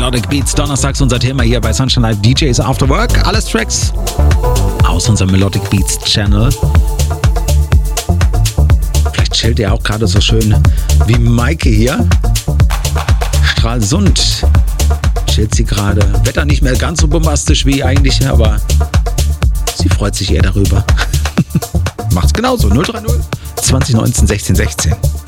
Melodic Beats. Donnerstags unser Thema hier bei Sunshine Live DJs After Work. Alles Tracks aus unserem Melodic Beats Channel. Vielleicht chillt ihr auch gerade so schön wie Maike hier. Stralsund chillt sie gerade. Wetter nicht mehr ganz so bombastisch wie eigentlich, aber sie freut sich eher darüber. Macht's genauso. 030 2019 16 16.